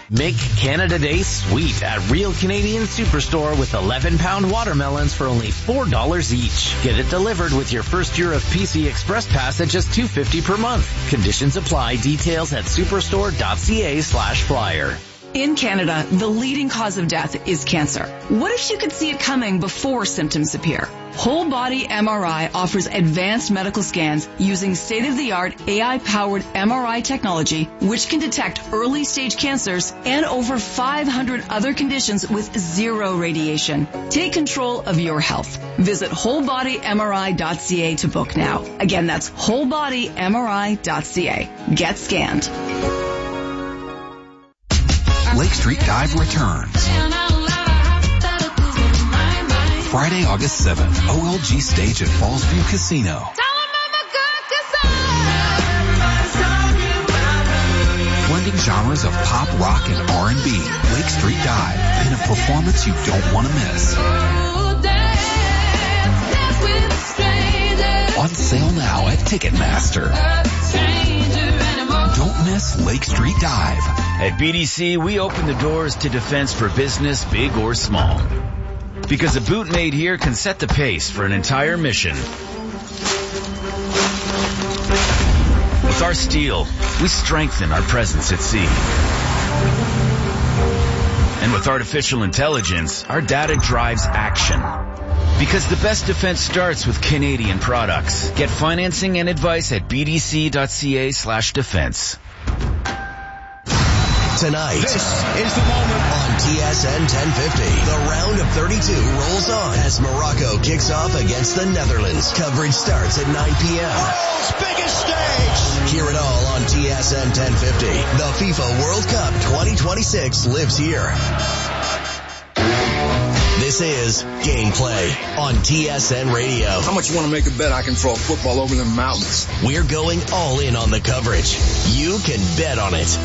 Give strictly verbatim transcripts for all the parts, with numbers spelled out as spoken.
Make Canada Day sweet at Real Canadian Superstore with eleven pound watermelons for only four dollars each. Get it delivered with your first year of P C Express Pass at just two dollars and fifty cents per month. Conditions apply. Details at superstore.ca slash flyer. In Canada, the leading cause of death is cancer. What if you could see it coming before symptoms appear? Whole Body M R I offers advanced medical scans using state-of-the-art A I-powered M R I technology, which can detect early-stage cancers and over five hundred other conditions with zero radiation. Take control of your health. Visit whole body M R I dot c a to book now. Again, that's whole body M R I dot c a. Get scanned. Lake Street Dive returns. Friday, August seventh, O L G stage at Fallsview Casino. Blending genres of pop, rock, and R and B. Lake Street Dive in a performance you don't want to miss. On sale now at Ticketmaster. Don't miss Lake Street Dive. At B D C, we open the doors to defense for business, big or small. Because a boot made here can set the pace for an entire mission. With our steel, we strengthen our presence at sea. And with artificial intelligence, our data drives action. Because the best defense starts with Canadian products. Get financing and advice at bdc.ca slash defense. Tonight, this is the moment on T S N ten fifty. The round of thirty-two rolls on as Morocco kicks off against the Netherlands. Coverage starts at nine p.m. World's biggest stage. Hear it all on T S N ten fifty. The FIFA World Cup twenty twenty-six lives here. This is Gameplay on T S N Radio. How much you want to make a bet I can throw a football over the mountains? We're going all in on the coverage. You can bet on it.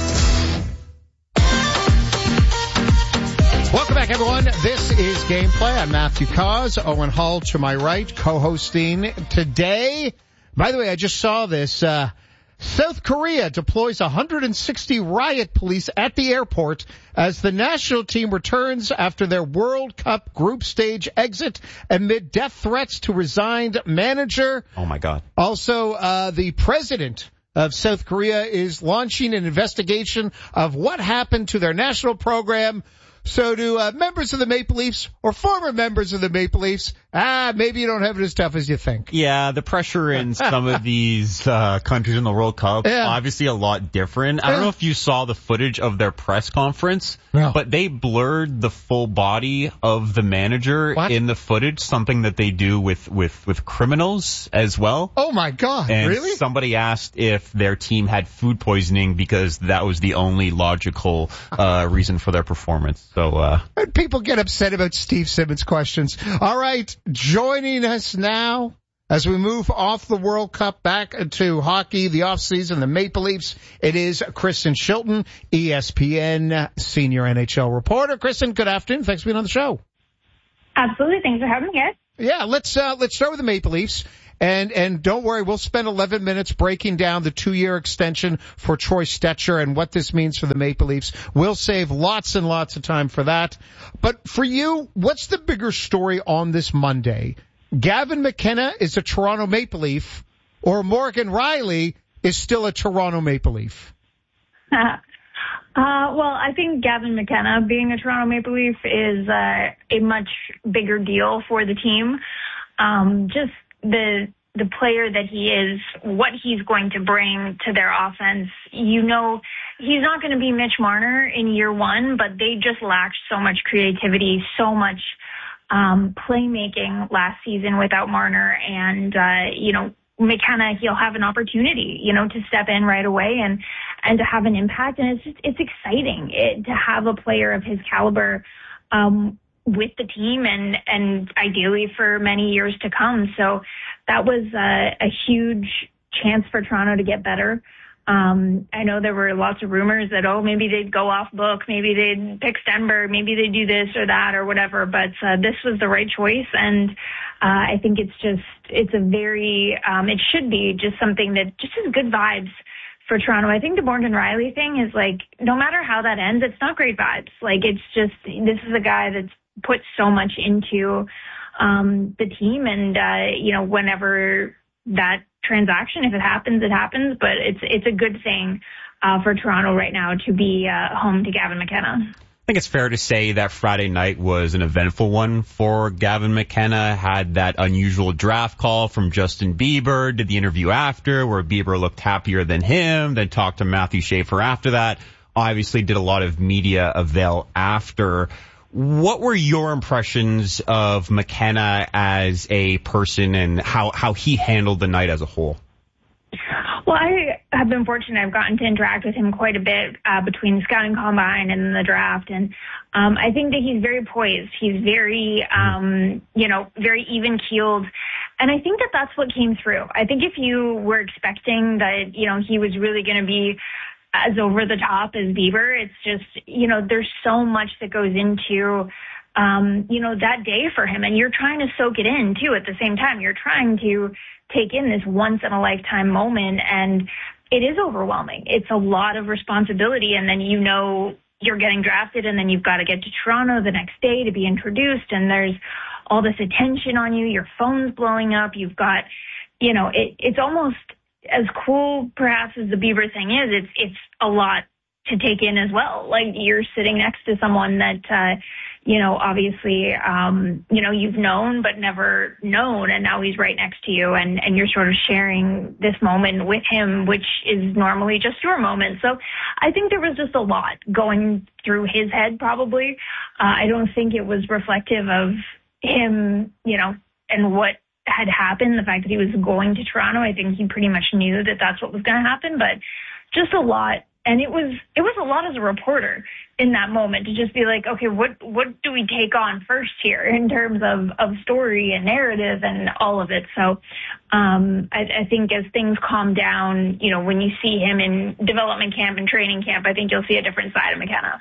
Welcome back, everyone. This is Gameplay. I'm Matthew Cause. Owen Hull to my right, co-hosting today. By the way, I just saw this. Uh, South Korea deploys one hundred sixty riot police at the airport as the national team returns after their World Cup group stage exit amid death threats to resigned manager. Oh, my God. Also, uh, the president of South Korea is launching an investigation of what happened to their national program. So do uh, members of the Maple Leafs or former members of the Maple Leafs, ah, maybe you don't have it as tough as you think. Yeah, the pressure in some of these uh countries in the World Cup, yeah. obviously a lot different. I don't yeah. know if you saw the footage of their press conference, no. but they blurred the full body of the manager what? in the footage, something that they do with, with, with criminals as well. Oh, my God, and really? Somebody asked if their team had food poisoning because that was the only logical uh reason for their performance. So, uh, people get upset about Steve Simmons questions. All right. Joining us now as we move off the World Cup back to hockey, the offseason, the Maple Leafs, it is Kristen Shilton, E S P N senior N H L reporter. Kristen, good afternoon. Thanks for being on the show. Absolutely. Thanks for having me, guys. Yeah, let's, uh, let's start with the Maple Leafs. And, and don't worry, we'll spend eleven minutes breaking down the two-year extension for Troy Stecher and what this means for the Maple Leafs. We'll save lots and lots of time for that. But for you, what's the bigger story on this Monday? Gavin McKenna is a Toronto Maple Leaf, or Morgan Riley is still a Toronto Maple Leaf? Uh, well, I think Gavin McKenna being a Toronto Maple Leaf is uh, a much bigger deal for the team. Um, just the the player that he is, what he's going to bring to their offense. You know, he's not going to be Mitch Marner in year one, but they just lacked so much creativity, so much um, playmaking last season without Marner. And, uh, you know, McKenna, he'll have an opportunity, you know, to step in right away and, and to have an impact. And it's just, it's exciting it, to have a player of his caliber, um, with the team and, and ideally for many years to come. So that was a, a huge chance for Toronto to get better. Um, I know there were lots of rumors that, oh, maybe they'd go off book, maybe they'd pick Stenberg, maybe they'd do this or that or whatever, but uh, this was the right choice. And uh, I think it's just, it's a very, um, it should be just something that just has good vibes for Toronto. I think the Morgan Riley thing is like, no matter how that ends, it's not great vibes. Like, it's just, this is a guy that's put so much into um, the team, and, uh, you know, whenever that transaction, if it happens, it happens, but it's, it's a good thing uh, for Toronto right now to be uh, home to Gavin McKenna. I think it's fair to say that Friday night was an eventful one for Gavin McKenna. Had that unusual draft call from Justin Bieber, did the interview after where Bieber looked happier than him, then talked to Matthew Schaefer after that. Obviously did a lot of media avail after. What were your impressions of McKenna as a person and how, how he handled the night as a whole? Well, I have been fortunate. I've gotten to interact with him quite a bit uh, between the scouting combine and the draft. And um, I think that he's very poised. He's very, um, you know, very even-keeled. And I think that that's what came through. I think if you were expecting that, you know, he was really going to be as over the top as Bieber, it's just, you know, there's so much that goes into, um, you know, that day for him. And you're trying to soak it in, too, at the same time. You're trying to take in this once-in-a-lifetime moment, and it is overwhelming. It's a lot of responsibility, and then you know you're getting drafted, and then you've got to get to Toronto the next day to be introduced, and there's all this attention on you. Your phone's blowing up. You've got, you know, it, it's almost as cool, perhaps, as the Bieber thing is. It's it's a lot to take in as well. Like, you're sitting next to someone that, uh, you know, obviously, um, you know, you've known but never known, and now he's right next to you, and, and you're sort of sharing this moment with him, which is normally just your moment. So I think there was just a lot going through his head, probably. Uh, I don't think it was reflective of him, you know, and what had happened, the fact that he was going to Toronto. I think he pretty much knew that that's what was going to happen, but just a lot. And it was it was a lot as a reporter in that moment to just be like, okay, what what do we take on first here in terms of, of story and narrative and all of it? So um, I, I think as things calm down, you know, when you see him in development camp and training camp, I think you'll see a different side of McKenna.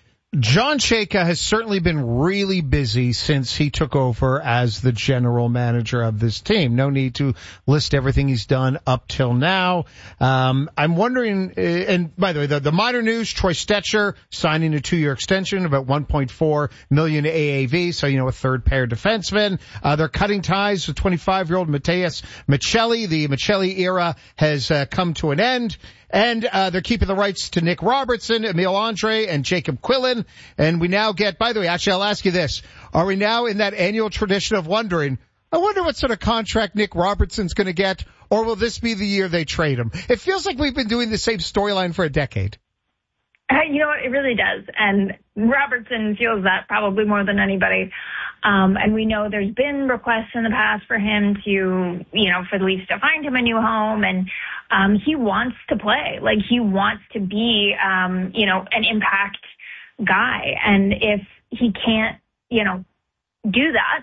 John Chayka has certainly been really busy since he took over as the general manager of this team. No need to list everything he's done up till now. Um, I'm wondering, and by the way, the, the minor news, Troy Stecher signing a two-year extension, about one point four million A A V, so, you know, a third-pair defenseman. Uh, they're cutting ties with twenty-five-year-old Mateus Michelli. The Michelli era has uh, come to an end. And uh they're keeping the rights to Nick Robertson, Emil Andre, and Jacob Quillen. And we now get, by the way, actually, I'll ask you this. Are we now in that annual tradition of wondering, I wonder what sort of contract Nick Robertson's going to get, or will this be the year they trade him? It feels like we've been doing the same storyline for a decade. Uh, you know what? It really does. And Robertson feels that probably more than anybody. Um, and we know there's been requests in the past for him to, you know, for the Leafs to find him a new home. And um, he wants to play. Like, he wants to be, um, you know, an impact guy. And if he can't, you know, do that,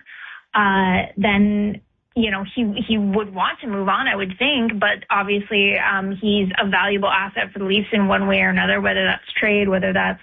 uh, then, you know, he he would want to move on, I would think. But obviously, um, he's a valuable asset for the Leafs in one way or another, whether that's trade, whether that's,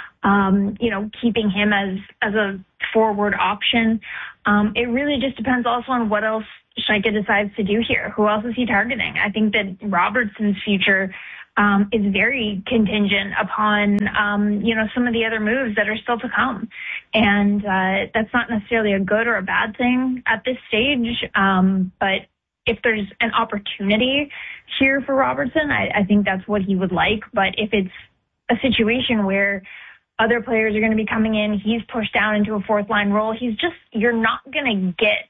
um, you know, keeping him as, as a forward option. Um, it really just depends also on what else Chayka decides to do here. Who else is he targeting? I think that Robertson's future um, is very contingent upon, um, you know, some of the other moves that are still to come. And uh, that's not necessarily a good or a bad thing at this stage. Um, but if there's an opportunity here for Robertson, I, I think that's what he would like. But if it's a situation where other players are going to be coming in, he's pushed down into a fourth line role, he's just, you're not going to get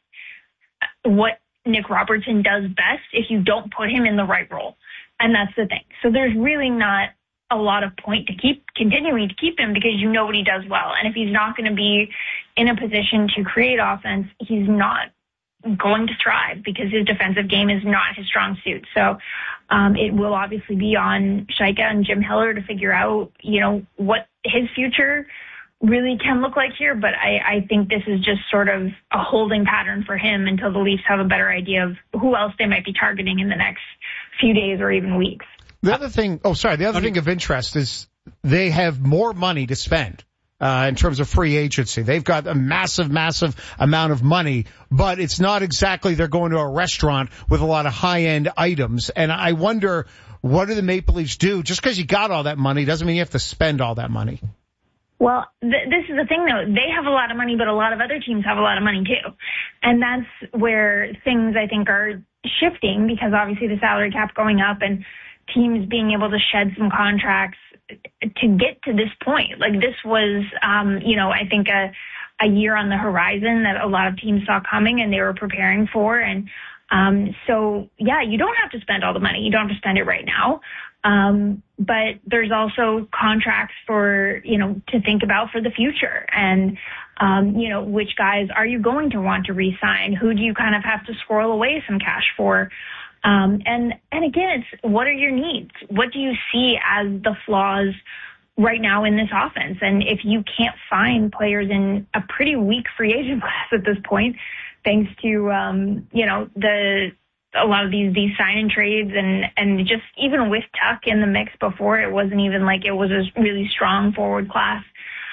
what Nick Robertson does best if you don't put him in the right role. And that's the thing. So there's really not a lot of point to keep continuing to keep him because you know what he does well. And if he's not going to be in a position to create offense, he's not going to thrive because his defensive game is not his strong suit. So um, it will obviously be on Chayka and Jim Hiller to figure out, you know, what his future really can look like here. But I, I think this is just sort of a holding pattern for him until the Leafs have a better idea of who else they might be targeting in the next few days or even weeks. The other thing, oh, sorry, the other thing of interest is they have more money to spend. Uh, in terms of free agency. They've got a massive, massive amount of money, but it's not exactly they're going to a restaurant with a lot of high-end items. And I wonder what do the Maple Leafs do? Just because you got all that money doesn't mean you have to spend all that money. Well, th- this is the thing, though. They have a lot of money, but a lot of other teams have a lot of money, too. And that's where things, I think, are shifting because, obviously, the salary cap going up and teams being able to shed some contracts to get to this point. Like, this was, um, you know, I think a, a year on the horizon that a lot of teams saw coming and they were preparing for. And um, so, yeah, you don't have to spend all the money. You don't have to spend it right now. Um, but there's also contracts for, you know, to think about for the future. And, um, you know, which guys are you going to want to re-sign? Who do you kind of have to squirrel away some cash for? Um, and, and again, it's what are your needs? What do you see as the flaws right now in this offense? And if you can't find players in a pretty weak free agent class at this point, thanks to, um, you know, the, a lot of these, these sign and trades and, and just even with Tuck in the mix before, it wasn't even like it was a really strong forward class,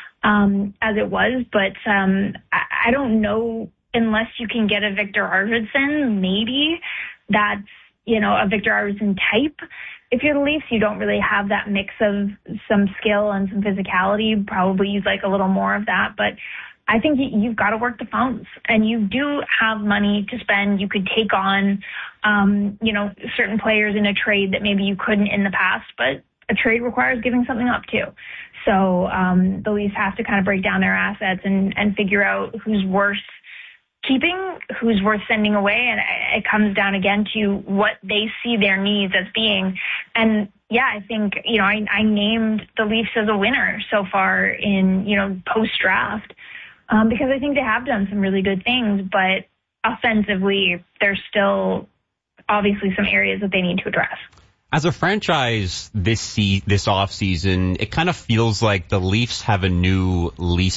um, as it was. But, um, I, I don't know unless you can get a Victor Arvidsson, maybe that's, you know, a Victor Arvidsson type. If you're the Leafs, you don't really have that mix of some skill and some physicality. Probably you'd like a little more of that, but I think you've got to work the phones, and you do have money to spend. You could take on, um, you know, certain players in a trade that maybe you couldn't in the past, but a trade requires giving something up too. So um, the Leafs have to kind of break down their assets and, and figure out who's worth keeping, who's worth sending away, and it comes down again to what they see their needs as being. And yeah, I think, you know, I, I named the Leafs as a winner so far in, you know, post-draft. Um, because I think they have done some really good things, but offensively, there's still obviously some areas that they need to address. As a franchise this se- this offseason, it kind of feels like the Leafs have a new lease